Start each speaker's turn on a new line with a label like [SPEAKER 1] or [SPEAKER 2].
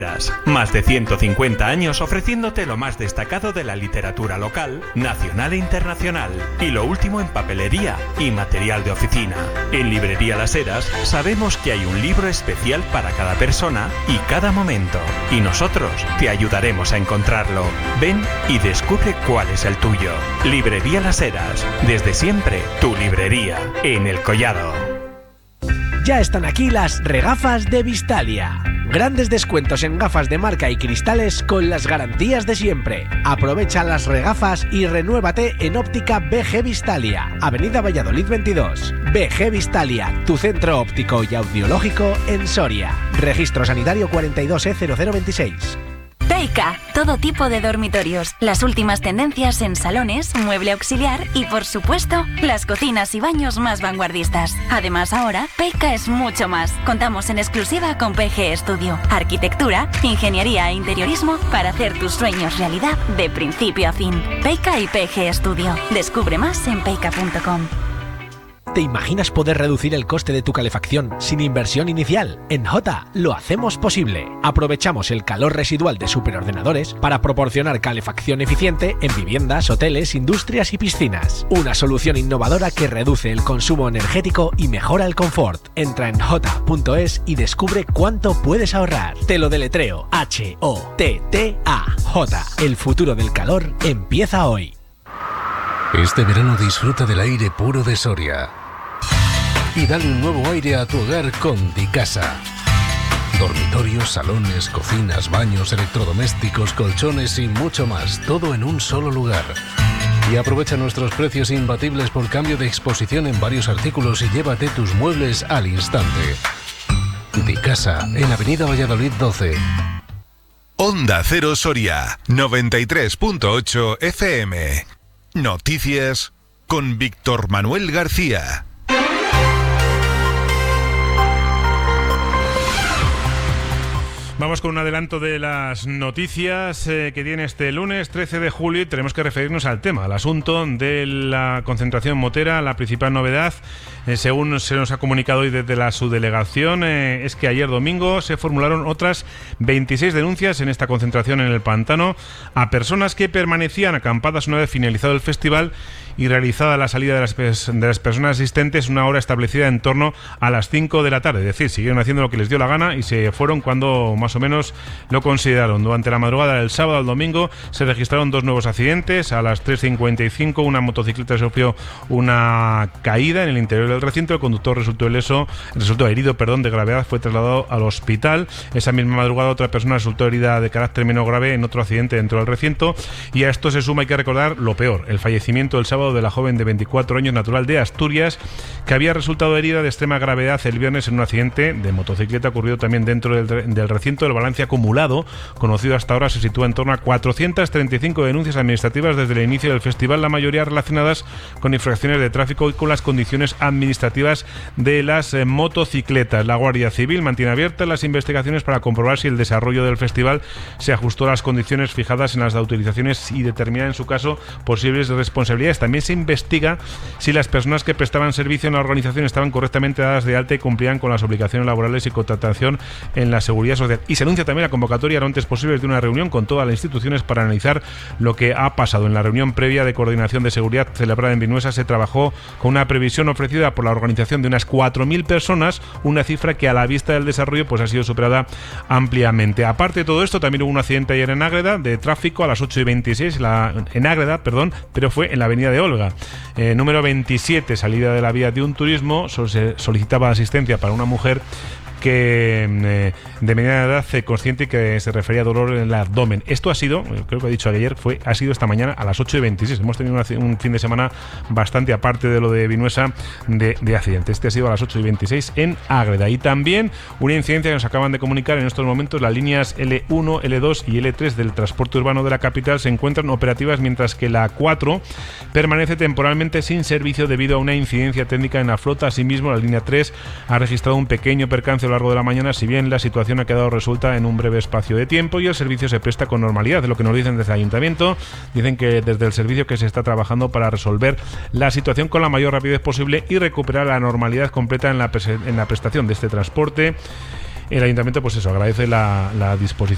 [SPEAKER 1] Más de 150 años ofreciéndote lo más destacado de la literatura local, nacional e internacional, y lo último en papelería y material de oficina. En Librería Las Heras sabemos que hay un libro especial para cada persona y cada momento, y nosotros te ayudaremos a encontrarlo. Ven y descubre cuál es el tuyo. Librería Las Heras, desde siempre tu librería, en El Collado.
[SPEAKER 2] Ya están aquí las regafas de Vistalia. Grandes descuentos en gafas de marca y cristales con las garantías de siempre. Aprovecha las regafas y renuévate en Óptica BG Vistalia, Avenida Valladolid 22. BG Vistalia, tu centro óptico y audiológico en Soria. Registro sanitario 42E0026.
[SPEAKER 3] Peica, todo tipo de dormitorios, las últimas tendencias en salones, mueble auxiliar y, por supuesto, las cocinas y baños más vanguardistas. Además, ahora, Peica es mucho más. Contamos en exclusiva con PG Studio, arquitectura, ingeniería e interiorismo para hacer tus sueños realidad de principio a fin. Peica y PG Studio. Descubre más en peica.com.
[SPEAKER 2] ¿Te imaginas poder reducir el coste de tu calefacción sin inversión inicial? En Jota lo hacemos posible. Aprovechamos el calor residual de superordenadores para proporcionar calefacción eficiente en viviendas, hoteles, industrias y piscinas. Una solución innovadora que reduce el consumo energético y mejora el confort. Entra en jota.es y descubre cuánto puedes ahorrar. Te lo deletreo: HOTTA. Jota. El futuro del calor empieza hoy.
[SPEAKER 4] Este verano disfruta del aire puro de Soria y dale un nuevo aire a tu hogar con Dicasa. Dormitorios, salones, cocinas, baños, electrodomésticos, colchones y mucho más, todo en un solo lugar. Y aprovecha nuestros precios imbatibles por cambio de exposición en varios artículos y llévate tus muebles al instante. Dicasa, en Avenida Valladolid 12.
[SPEAKER 5] Onda Cero Soria, 93.8 FM. Noticias con Víctor Manuel García.
[SPEAKER 6] Vamos con un adelanto de las noticias que tiene este lunes 13 de julio y tenemos que referirnos al tema, al asunto de la concentración motera. La principal novedad, según se nos ha comunicado hoy desde la subdelegación, es que ayer domingo se formularon otras 26 denuncias en esta concentración en el Pantano a personas que permanecían acampadas una vez finalizado el festival y realizada la salida de las personas asistentes, una hora establecida en torno a las 5 de la tarde. Es decir, siguieron haciendo lo que les dio la gana y se fueron cuando más o menos lo consideraron. Durante la madrugada del sábado al domingo se registraron dos nuevos accidentes. A las 3:55 una motocicleta sufrió una caída en el interior del recinto. El conductor resultó herido de gravedad, fue trasladado al hospital. Esa misma madrugada otra persona resultó herida de carácter menos grave en otro accidente dentro del recinto. Y a esto se suma, hay que recordar, lo peor: el fallecimiento el sábado de la joven de 24 años natural de Asturias, que había resultado herida de extrema gravedad el viernes en un accidente de motocicleta ocurrido también dentro del recinto. El balance acumulado conocido hasta ahora se sitúa en torno a 435 denuncias administrativas desde el inicio del festival, la mayoría relacionadas con infracciones de tráfico y con las condiciones administrativas de las motocicletas. La Guardia Civil mantiene abiertas las investigaciones para comprobar si el desarrollo del festival se ajustó a las condiciones fijadas en las autorizaciones y determinar en su caso posibles responsabilidades. También se investiga si las personas que prestaban servicio en la organización estaban correctamente dadas de alta y cumplían con las obligaciones laborales y contratación en la seguridad social. Y se anuncia también la convocatoria lo antes posible de una reunión con todas las instituciones para analizar lo que ha pasado. En la reunión previa de coordinación de seguridad celebrada en Vinuesa se trabajó con una previsión ofrecida por la organización de unas 4.000 personas, una cifra que a la vista del desarrollo pues ha sido superada ampliamente. Aparte de todo esto, también hubo un accidente ayer en Ágreda de tráfico a las 8:26 en Ágreda, pero fue en la avenida de Olga. Número 27, salida de la vía de un turismo, se solicitaba asistencia para una mujer que de mediana edad, consciente, y que se refería a dolor en el abdomen. Esto ha sido, creo que he dicho ayer, ha sido esta mañana a las 8:26. Hemos tenido un fin de semana bastante, aparte de lo de Vinuesa, de accidentes. Este ha sido a las 8:26 en Ágreda. Y también una incidencia que nos acaban de comunicar en estos momentos: las líneas L1, L2 y L3 del transporte urbano de la capital se encuentran operativas, mientras que la 4 permanece temporalmente sin servicio debido a una incidencia técnica en la flota. Asimismo, la línea 3 ha registrado un pequeño percance a lo largo de la mañana, si bien la situación ha quedado resuelta en un breve espacio de tiempo y el servicio se presta con normalidad. Lo que nos dicen desde el ayuntamiento, dicen que desde el servicio que se está trabajando para resolver la situación con la mayor rapidez posible y recuperar la normalidad completa en la prestación de este transporte. El ayuntamiento, pues eso, agradece la disposición